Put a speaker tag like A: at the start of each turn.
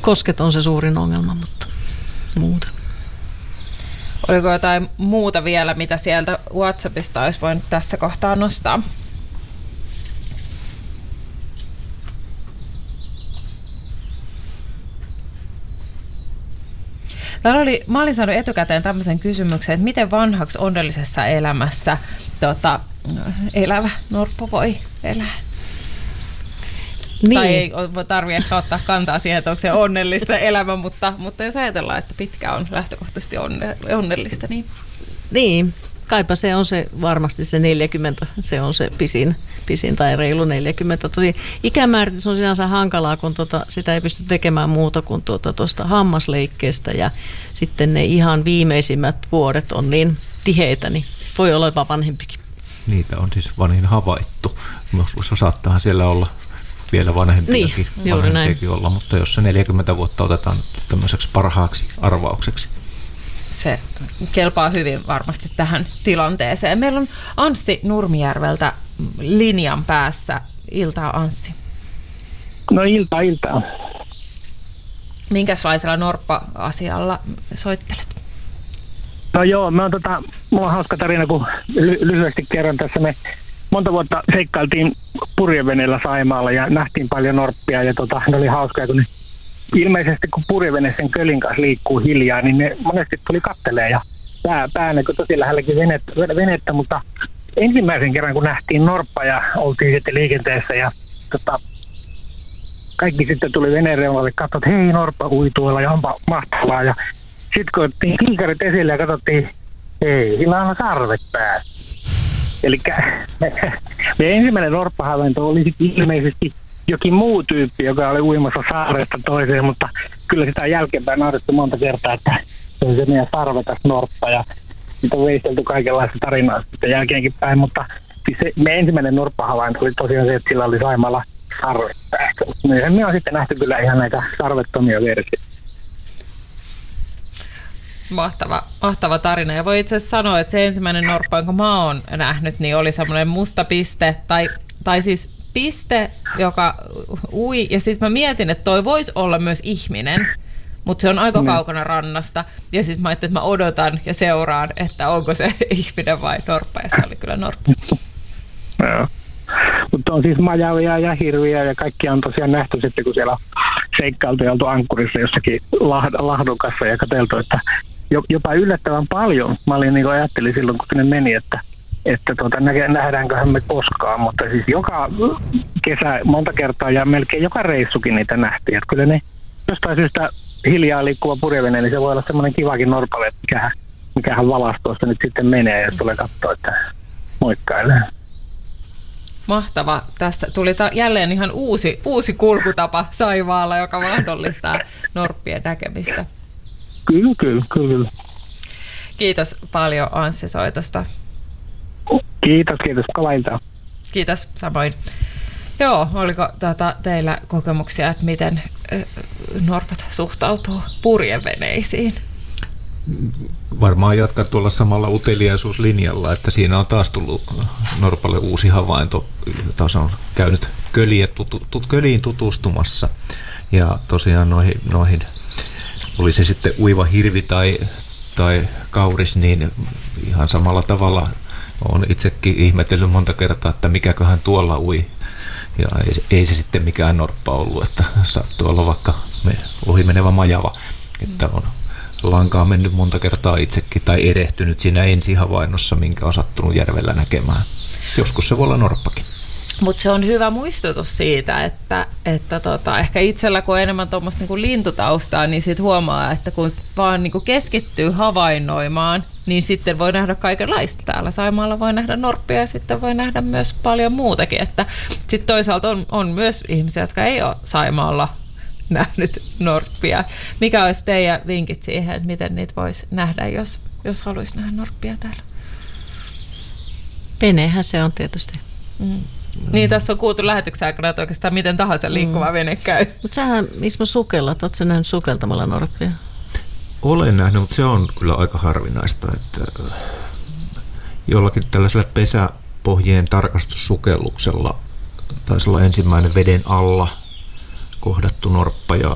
A: Kosket on se suurin ongelma, mutta muuta.
B: Oliko jotain muuta vielä, mitä sieltä WhatsAppista olisi voinut tässä kohtaa nostaa? Mä olin saanut etukäteen tämmöisen kysymyksen, että miten vanhaksi onnellisessa elämässä elävä norppa voi elää? Niin. Tai ei tarvitse ehkä ottaa kantaa siihen, että onko se onnellista elämä, mutta jos ajatellaan, että pitkä on lähtökohtaisesti onnellista, niin...
A: Niin, kaipa se on se varmasti se 40, se on se pisin tai reilu 40. Tosi ikämääritys on sinänsä hankalaa, kun sitä ei pysty tekemään muuta kuin tuosta hammasleikkeestä ja sitten ne ihan viimeisimmät vuodet on niin tiheitä, niin voi olla jopa vanhempikin.
C: Niitä on siis vanhin havaittu. Saattaahan siellä olla vielä vanhempiakin,
A: niin,
C: olla, mutta jos se 40 vuotta otetaan tämmöiseksi parhaaksi arvaukseksi.
B: Se kelpaa hyvin varmasti tähän tilanteeseen. Meillä on Anssi Nurmijärveltä linjan päässä. Iltaa, Anssi.
D: No iltaa.
B: Minkälaisella norppa-asialla soittelet?
D: No joo, mulla on hauska tarina, kun lyhyesti kerron tässä. Me monta vuotta seikkailtiin purjeveneellä Saimaalla ja nähtiin paljon norppia ja ne oli hauskoja, kun ne ilmeisesti kun purjevene sen kölin kanssa liikkuu hiljaa, niin ne monesti tuli kattelee ja päänä, kun tosi lähelläkin venettä, mutta ensimmäisen kerran kun nähtiin norppa ja oltiin sitten liikenteessä ja kaikki sitten tuli veneen reunalle, katsoi, että hei, norppa ui tuolla ja onpa mahtavaa ja sitten kun otettiin kiikarit esille ja katsottiin, hei, sillä on sarvet päässä. Eli meidän ensimmäinen norppahavainto oli ilmeisesti jokin muu tyyppi, joka oli uimassa saaresta toiseen, mutta kyllä sitä on jälkeenpäin naurettu monta kertaa, että se on se meidän sarvetas norppa ja sitä on veistelty kaikenlaista tarinaa sitten jälkeenkin päin, mutta siis se meidän ensimmäinen norppahavainto oli tosiaan se, että sillä oli Saimaalla sarvet päästä. Myöhemmin on sitten nähty kyllä ihan näitä sarvettomia versioita.
B: Mahtava tarina. Ja voi itse asiassa sanoa, että se ensimmäinen norppa, jonka mä oon nähnyt, niin oli semmoinen musta piste, tai siis piste, joka ui. Ja sitten mä mietin, että toi voisi olla myös ihminen, mutta se on aika kaukana rannasta. Ja sitten mä ajattelin, että mä odotan ja seuraan, että onko se ihminen vai norppa. Ja se oli kyllä norppa.
D: Joo. Mutta on siis majavia ja hirviä ja kaikkia on tosiaan nähty sitten, kun siellä on seikkailtu ja oltu ankkurissa jossakin lahdukassa ja katseltu, että jopa yllättävän paljon. Mä ajattelin silloin, kun ne meni, että nähdäänköhän me koskaan, mutta siis joka kesä monta kertaa ja melkein joka reissukin niitä nähtiin. Että kyllä ne jostain syystä hiljaa liikkuva purjevene, niin se voi olla semmoinen kivakin norpalle, että mikähän valastoista nyt sitten menee ja tulee katsoa, että moikkailee.
B: Mahtava. Tässä tuli jälleen ihan uusi kulkutapa Saimaalla, joka mahdollistaa norppien näkemistä.
D: Kyllä.
B: Kiitos paljon Anssi soitosta.
D: Kiitos. Kalailta.
B: Kiitos, samoin. Joo, oliko teillä kokemuksia, että miten norpat suhtautuu purjeveneisiin?
C: Varmaan jatkan tuolla samalla uteliaisuuslinjalla, että siinä on taas tullut norpalle uusi havainto, jota on käynyt köliin tutustumassa. Ja tosiaan noihin oli se sitten uiva hirvi tai kauris, niin ihan samalla tavalla olen itsekin ihmetellyt monta kertaa, että mikäköhän tuolla ui. Ja ei se sitten mikään norppa ollut, että saattoi olla vaikka ohi menevä majava, että on lankaan mennyt monta kertaa itsekin tai erehtynyt siinä ensihavainnossa, minkä on sattunut järvellä näkemään. Joskus se voi olla norppakin.
B: Mutta se on hyvä muistutus siitä, että ehkä itsellä kun on enemmän tuommoista niinku lintutaustaa, niin sit huomaa, että kun vaan niinku keskittyy havainnoimaan, niin sitten voi nähdä kaikenlaista. Täällä Saimaalla voi nähdä norppia ja sitten voi nähdä myös paljon muutakin. Sitten toisaalta on myös ihmisiä, jotka ei ole Saimaalla nähnyt norppia. Mikä olisi teidän vinkit siihen, että miten niitä voisi nähdä, jos haluaisi nähdä norppia täällä?
A: Venehän se on tietysti.
B: Niin, tässä on kuultu lähetyksen aikana, että oikeastaan miten tahansa liikkuva vene käy.
A: Mutta sähän, Ismo, sukellat. Oletko sä nähnyt sukeltamalla norppia?
C: Olen nähnyt, mutta se on kyllä aika harvinaista, että jollakin tällaisella pesäpohjien tarkastussukelluksella taisi olla ensimmäinen veden alla kohdattu norppa ja